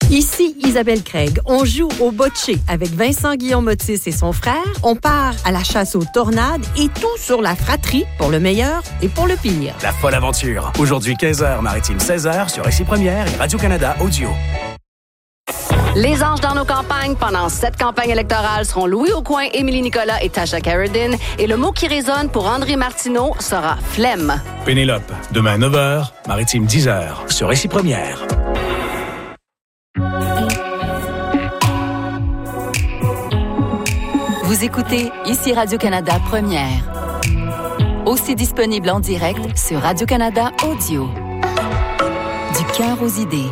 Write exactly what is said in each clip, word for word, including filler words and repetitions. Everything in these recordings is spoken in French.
Ici Isabelle Craig. On joue au bocce avec Vincent Guillaume-Otis et son frère. On part à la chasse aux tornades et tout sur la fratrie pour le meilleur et pour le pire. La folle aventure. Aujourd'hui quinze heures, Maritime seize heures sur Récit Première et Radio-Canada Audio. Les anges dans nos campagnes pendant cette campagne électorale seront Louis Aucoin, Émilie Nicolas et Tasha Carradine. Et le mot qui résonne pour André Martineau sera flemme. Pénélope, demain neuf heures, Maritime dix heures sur Récit Première. Vous écoutez ici Radio-Canada Première. Aussi disponible en direct sur Radio-Canada Audio. Du cœur aux idées.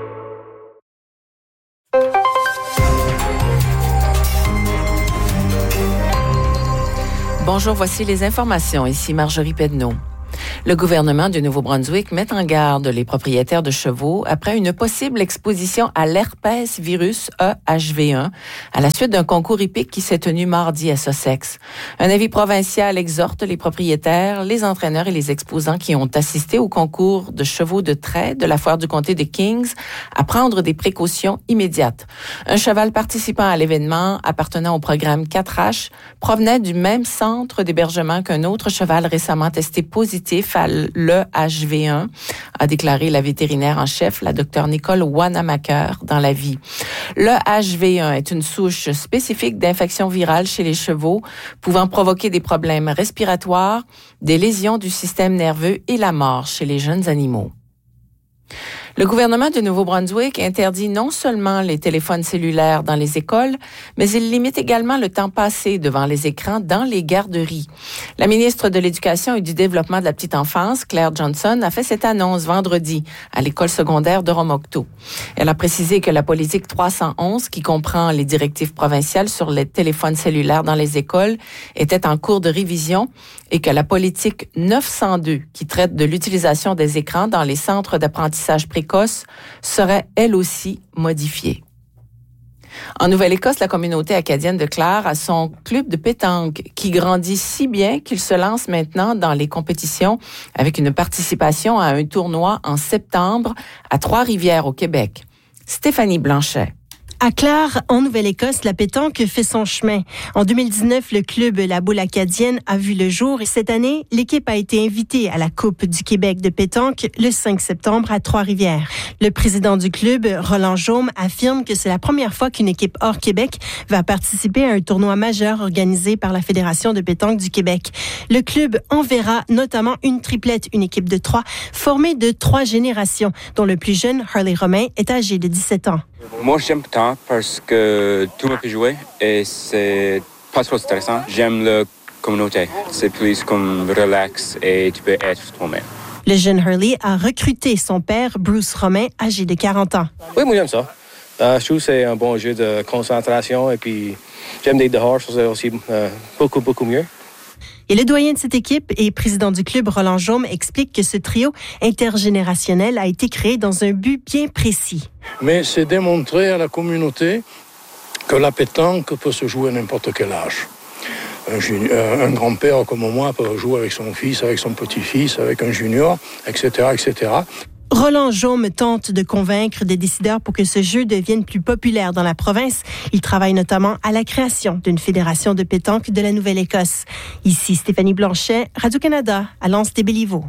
Bonjour, voici les informations. Ici Marjorie Pedneau. Le gouvernement du Nouveau-Brunswick met en garde les propriétaires de chevaux après une possible exposition à l'herpès virus E H V un à la suite d'un concours hippique qui s'est tenu mardi à Sussex. Un avis provincial exhorte les propriétaires, les entraîneurs et les exposants qui ont assisté au concours de chevaux de trait de la foire du comté de Kings à prendre des précautions immédiates. Un cheval participant à l'événement appartenant au programme quatre H provenait du même centre d'hébergement qu'un autre cheval récemment testé positif à l'E H V un, a déclaré la vétérinaire en chef, la docteure Nicole Wanamaker, dans La Vie. Le H V un est une souche spécifique d'infection virale chez les chevaux, pouvant provoquer des problèmes respiratoires, des lésions du système nerveux et la mort chez les jeunes animaux. Le gouvernement du Nouveau-Brunswick interdit non seulement les téléphones cellulaires dans les écoles, mais il limite également le temps passé devant les écrans dans les garderies. La ministre de l'Éducation et du Développement de la petite enfance, Claire Johnson, a fait cette annonce vendredi à l'école secondaire de Romocto. Elle a précisé que la politique trois cent onze, qui comprend les directives provinciales sur les téléphones cellulaires dans les écoles, était en cours de révision et que la politique neuf cent deux, qui traite de l'utilisation des écrans dans les centres d'apprentissage précoce, serait elle aussi modifiée. En Nouvelle-Écosse, la communauté acadienne de Clare a son club de pétanque qui grandit si bien qu'il se lance maintenant dans les compétitions avec une participation à un tournoi en septembre à Trois-Rivières au Québec. Stéphanie Blanchet. À Clare, en Nouvelle-Écosse, la pétanque fait son chemin. En deux mille dix-neuf, le club La Boule acadienne a vu le jour et cette année, l'équipe a été invitée à la Coupe du Québec de pétanque le cinq septembre à Trois-Rivières. Le président du club, Roland Jaume, affirme que c'est la première fois qu'une équipe hors Québec va participer à un tournoi majeur organisé par la Fédération de pétanque du Québec. Le club enverra notamment une triplette, une équipe de trois, formée de trois générations, dont le plus jeune, Harley Romain, est âgé de dix-sept ans. Moi, j'aime pétanque parce que tout le monde peut jouer et c'est pas trop stressant. J'aime la communauté. C'est plus comme relax et tu peux être toi-même. Le jeune Hurley a recruté son père, Bruce Romain, âgé de quarante ans. Oui, moi, j'aime ça. Euh, je trouve que c'est un bon jeu de concentration et puis j'aime d'être dehors, c'est aussi euh, beaucoup, beaucoup mieux. Et le doyen de cette équipe et président du club, Roland Jaume, explique que ce trio intergénérationnel a été créé dans un but bien précis. Mais c'est démontrer à la communauté que la pétanque peut se jouer à n'importe quel âge. Un, junior, un grand-père comme moi peut jouer avec son fils, avec son petit-fils, avec un junior, et cetera, et cetera. Roland Jaume tente de convaincre des décideurs pour que ce jeu devienne plus populaire dans la province. Il travaille notamment à la création d'une fédération de pétanque de la Nouvelle-Écosse. Ici Stéphanie Blanchet, Radio-Canada, à Lens-des-Béliveau.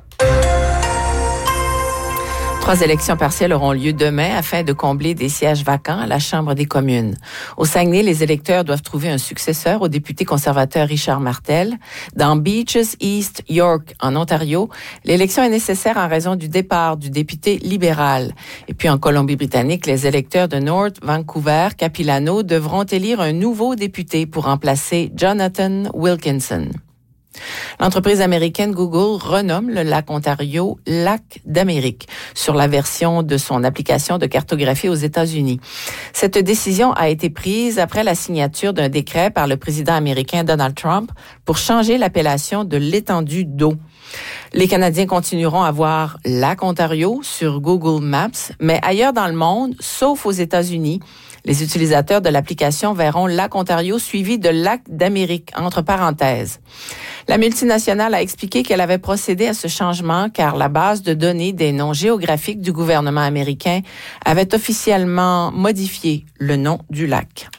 Trois élections partielles auront lieu demain afin de combler des sièges vacants à la Chambre des communes. Au Saguenay, les électeurs doivent trouver un successeur au député conservateur Richard Martel. Dans Beaches East York, en Ontario, l'élection est nécessaire en raison du départ du député libéral. Et puis en Colombie-Britannique, les électeurs de North Vancouver, Capilano, devront élire un nouveau député pour remplacer Jonathan Wilkinson. L'entreprise américaine Google renomme le lac Ontario Lac d'Amérique sur la version de son application de cartographie aux États-Unis. Cette décision a été prise après la signature d'un décret par le président américain Donald Trump pour changer l'appellation de l'étendue d'eau. Les Canadiens continueront à voir lac Ontario sur Google Maps, mais ailleurs dans le monde, sauf aux États-Unis, les utilisateurs de l'application verront lac Ontario suivi de lac d'Amérique, entre parenthèses. La multinationale a expliqué qu'elle avait procédé à ce changement car la base de données des noms géographiques du gouvernement américain avait officiellement modifié le nom du lac.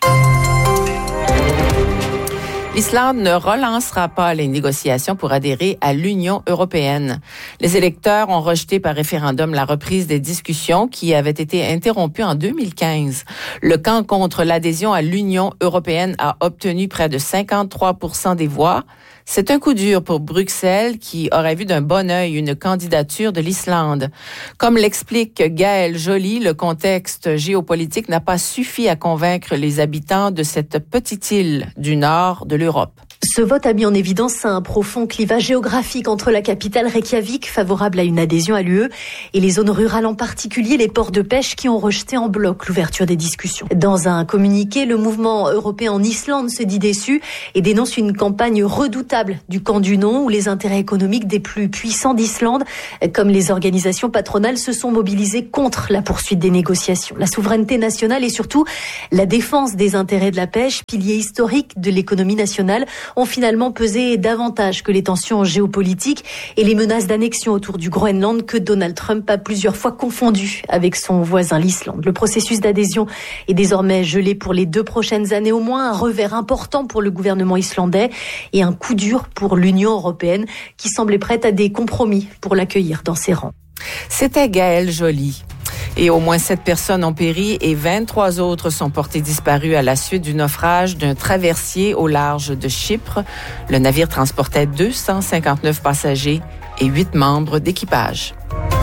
L'Islande ne relancera pas les négociations pour adhérer à l'Union européenne. Les électeurs ont rejeté par référendum la reprise des discussions qui avaient été interrompues en deux mille quinze. Le camp contre l'adhésion à l'Union européenne a obtenu près de cinquante-trois pour cent des voix. C'est un coup dur pour Bruxelles qui aurait vu d'un bon œil une candidature de l'Islande. Comme l'explique Gaëlle Joly, le contexte géopolitique n'a pas suffi à convaincre les habitants de cette petite île du nord de l'Europe. Ce vote a mis en évidence un profond clivage géographique entre la capitale Reykjavik, favorable à une adhésion à l'U E, et les zones rurales, en particulier les ports de pêche qui ont rejeté en bloc l'ouverture des discussions. Dans un communiqué, le mouvement européen en Islande se dit déçu et dénonce une campagne redoutable du camp du non, où les intérêts économiques des plus puissants d'Islande, comme les organisations patronales, se sont mobilisés contre la poursuite des négociations. La souveraineté nationale et surtout la défense des intérêts de la pêche, pilier historique de l'économie nationale, ont finalement pesé davantage que les tensions géopolitiques et les menaces d'annexion autour du Groenland que Donald Trump a plusieurs fois confondu avec son voisin l'Islande. Le processus d'adhésion est désormais gelé pour les deux prochaines années au moins, un revers important pour le gouvernement islandais et un coup dur pour l'Union européenne qui semblait prête à des compromis pour l'accueillir dans ses rangs. C'était Gaëlle Joly. Et au moins sept personnes ont péri et vingt-trois autres sont portées disparues à la suite du naufrage d'un traversier au large de Chypre. Le navire transportait deux cent cinquante-neuf passagers et huit membres d'équipage.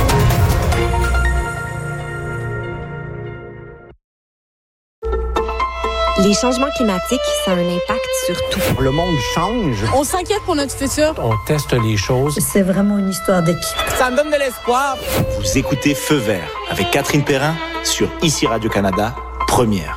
Les changements climatiques, ça a un impact sur tout. Le monde change. On s'inquiète pour notre futur. On teste les choses. C'est vraiment une histoire d'équipe. Ça me donne de l'espoir. Vous écoutez Feu vert avec Catherine Perrin sur Ici Radio-Canada, première.